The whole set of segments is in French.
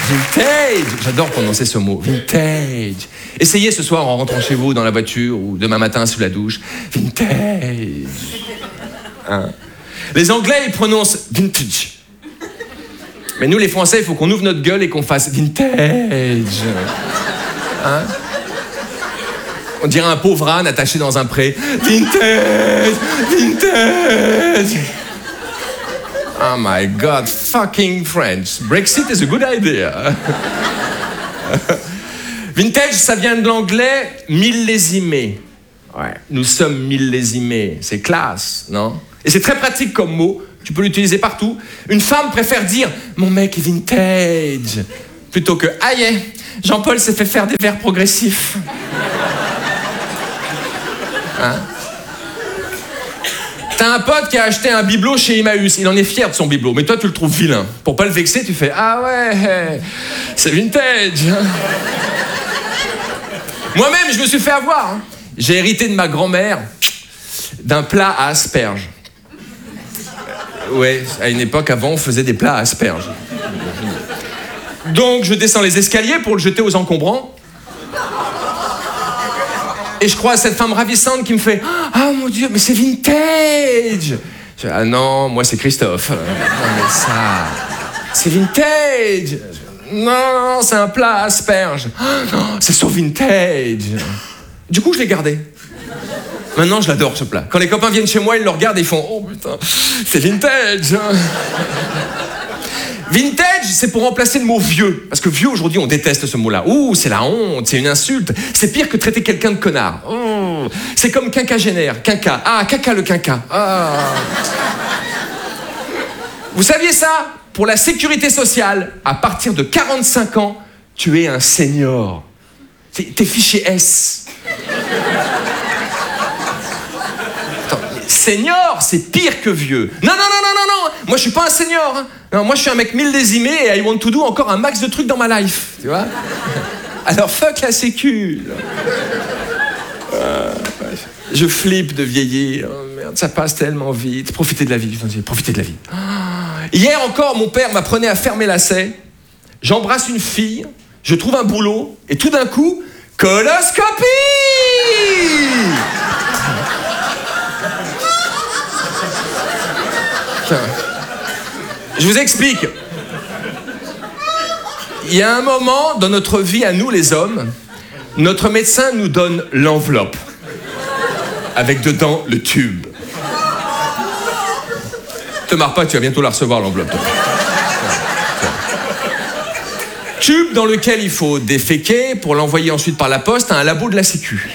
Vintage. J'adore prononcer ce mot. Vintage. Essayez ce soir en rentrant chez vous dans la voiture ou demain matin sous la douche. Vintage. Hein? Les Anglais, ils prononcent vintage. Mais nous, les Français, il faut qu'on ouvre notre gueule et qu'on fasse vintage. Hein? On dirait un pauvre âne attaché dans un pré. Vintage. Vintage. Oh my God, fucking French. Brexit is a good idea. Vintage, ça vient de l'anglais millésimé. Ouais, nous sommes millésimés. C'est classe, non? Et c'est très pratique comme mot. Tu peux l'utiliser partout. Une femme préfère dire « Mon mec est vintage » plutôt que « Ah yeah, Jean-Paul s'est fait faire des vers progressifs. » Hein? T'as un pote qui a acheté un bibelot chez Emmaüs. Il en est fier de son bibelot, mais toi, tu le trouves vilain. Pour pas le vexer, tu fais « Ah ouais, c'est vintage. » Moi-même, je me suis fait avoir. Hein. J'ai hérité de ma grand-mère d'un plat à asperges. Ouais, à une époque, avant, on faisait des plats à asperges. Donc, je descends les escaliers pour le jeter aux encombrants. Et je croise cette femme ravissante qui me fait « Ah, mon Dieu, mais c'est vintage !» Je dis « Ah non, moi, c'est Christophe. » Non, mais ça... C'est vintage. Non, c'est un plat à asperges. Oh, non, c'est so vintage. Du coup, je l'ai gardé. Maintenant, je l'adore, ce plat. Quand les copains viennent chez moi, ils le regardent et ils font « Oh putain, c'est vintage !» Vintage, c'est pour remplacer le mot vieux. Parce que vieux, aujourd'hui, on déteste ce mot-là. Ouh, c'est la honte, c'est une insulte. C'est pire que traiter quelqu'un de connard. Oh, c'est comme quinquagénaire, quinca. Ah, caca le quinca. Ah. Vous saviez ça? Pour la sécurité sociale, à partir de 45 ans, tu es un senior. T'es fiché S. Attends, senior, c'est pire que vieux. Non. Moi, je suis pas un senior. Hein. Non, moi, je suis un mec millésimé et I want to do encore un max de trucs dans ma life. Tu vois? Alors, fuck la sécu. Je flippe de vieillir. Oh, merde, ça passe tellement vite. Profitez de la vie. Profitez de la vie. Hier encore, mon père m'apprenait à fermer lacets. J'embrasse une fille, je trouve un boulot, et tout d'un coup, coloscopie! Je vous explique. Il y a un moment dans notre vie, à nous les hommes, notre médecin nous donne l'enveloppe, avec dedans le tube. Te marre pas, tu vas bientôt la recevoir, l'enveloppe. Tube dans lequel il faut déféquer pour l'envoyer ensuite par la poste à un labo de la Sécu.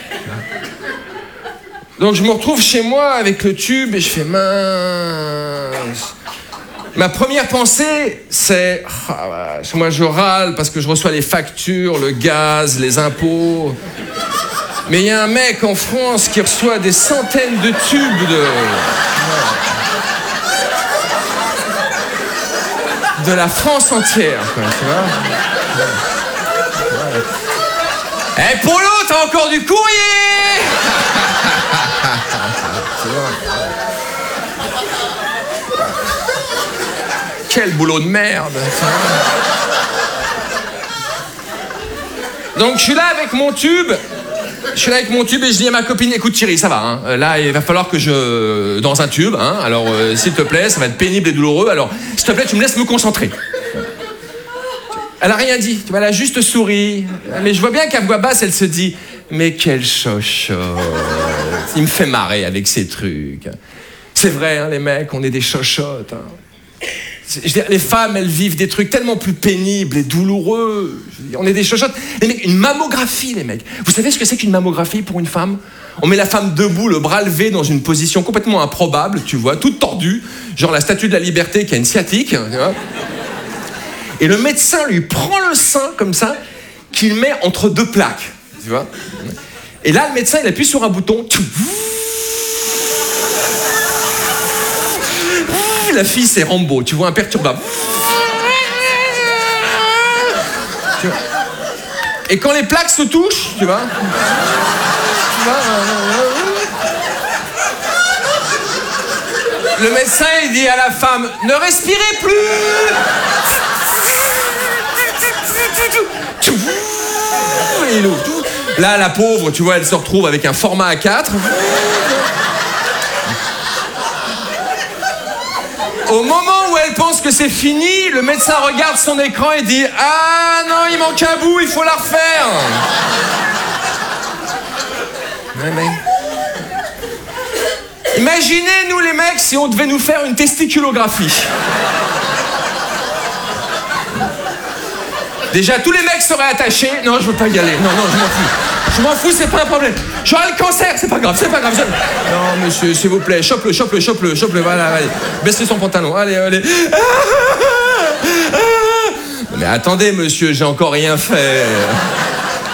Donc je me retrouve chez moi avec le tube et je fais mince. Ma première pensée, c'est moi je râle parce que je reçois les factures, le gaz, les impôts. Mais il y a un mec en France qui reçoit des centaines de tubes de la France entière, quoi, tu vois. Eh, Polo, t'as encore du courrier. Quel boulot de merde. Donc je suis là avec mon tube. Et je dis à ma copine, écoute Thierry, ça va, hein. Là il va falloir que je... dans un tube, hein. Alors s'il te plaît, ça va être pénible et douloureux, alors s'il te plaît tu me laisses me concentrer. Elle a rien dit, tu vois, elle a juste souri. Mais je vois bien qu'à voix basse elle se dit, mais quel chochotte. Il me fait marrer avec ces trucs. C'est vrai, hein, les mecs, on est des chochottes, hein. Je veux dire, les femmes, elles vivent des trucs tellement plus pénibles et douloureux. Je veux dire, on est des chochottes. Les mecs, une mammographie, les mecs. Vous savez ce que c'est qu'une mammographie pour une femme? On met la femme debout, le bras levé, dans une position complètement improbable, tu vois, toute tordue, genre la statue de la liberté qui a une sciatique, tu vois. Et le médecin lui prend le sein, comme ça, qu'il met entre deux plaques, tu vois. Et là, le médecin, il appuie sur un bouton. La fille, c'est Rambo, tu vois, imperturbable. Et quand les plaques se touchent, tu vois, le médecin, il dit à la femme, ne respirez plus. Là, la pauvre, tu vois, elle se retrouve avec un format A4. Au moment où elle pense que c'est fini, le médecin regarde son écran et dit « Ah non, il manque un bout, il faut la refaire !» Ouais. Imaginez, nous les mecs, si on devait nous faire une testiculographie. Déjà, tous les mecs seraient attachés. Non, je veux pas y aller. Non, je m'en fous. Je m'en fous, c'est pas un problème. J'aurai le cancer, c'est pas grave. Non, monsieur, s'il vous plaît, chope-le, voilà, allez. Baissez son pantalon, allez. Mais attendez, monsieur, j'ai encore rien fait.